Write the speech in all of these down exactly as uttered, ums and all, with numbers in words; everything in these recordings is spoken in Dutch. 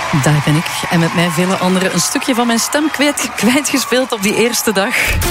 Daar ben ik. En met mij vele anderen een stukje van mijn stem kwijt, kwijtgespeeld op die eerste dag.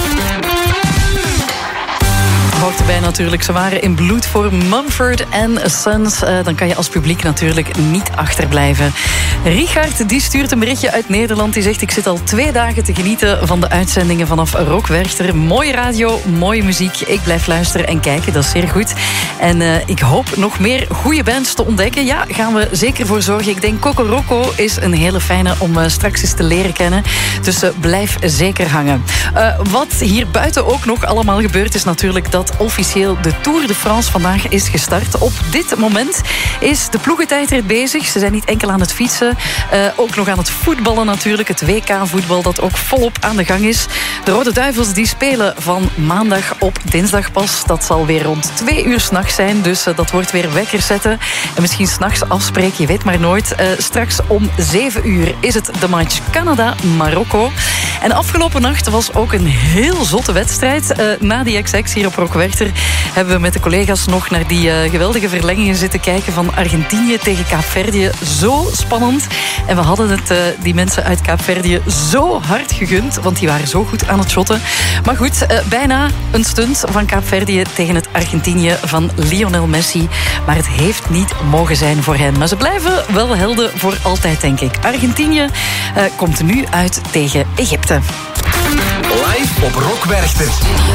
Hoort erbij natuurlijk. Ze waren in bloed voor Mumford and Sons. Uh, dan kan je als publiek natuurlijk niet achterblijven. Richard die stuurt een berichtje uit Nederland. Die zegt: ik zit al twee dagen te genieten van de uitzendingen vanaf Rock Werchter. Mooie radio, mooie muziek. Ik blijf luisteren en kijken, dat is zeer goed. En uh, ik hoop nog meer goede bands te ontdekken. Ja, gaan we zeker voor zorgen. Ik denk Kokoroko is een hele fijne om uh, straks eens te leren kennen. Dus uh, blijf zeker hangen. Uh, wat hier buiten ook nog allemaal gebeurt is natuurlijk dat officieel de Tour de France vandaag is gestart. Op dit moment is de ploegentijdrit bezig. Ze zijn niet enkel aan het fietsen, uh, ook nog aan het voetballen natuurlijk. Het W K-voetbal dat ook volop aan de gang is. De Rode Duivels die spelen van maandag op dinsdag pas. Dat zal weer rond twee uur 's nachts zijn, dus uh, dat wordt weer wekker zetten. En misschien 's nachts afspreken, je weet maar nooit. Uh, straks om zeven uur is het de match Canada-Marokko. En afgelopen nacht was ook een heel zotte wedstrijd. Uh, na die X X hier op Rock Werchter hebben we met de collega's nog naar die uh, geweldige verlengingen zitten kijken van Argentinië tegen Kaapverdië. Zo spannend. En we hadden het uh, die mensen uit Kaapverdië zo hard gegund, want die waren zo goed aan het shotten. Maar goed, uh, bijna een stunt van Kaapverdië tegen het Argentinië van Lionel Messi. Maar het heeft niet mogen zijn voor hen. Maar ze blijven wel helden voor altijd, denk ik. Argentinië uh, komt nu uit tegen Egypte. Live op Rock Werchter.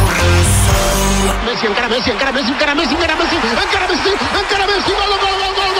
Messi, encara Messi, encara Messi, encara Messi, encara Messi, encara Messi, encara Messi, gol, gol, gol, gol.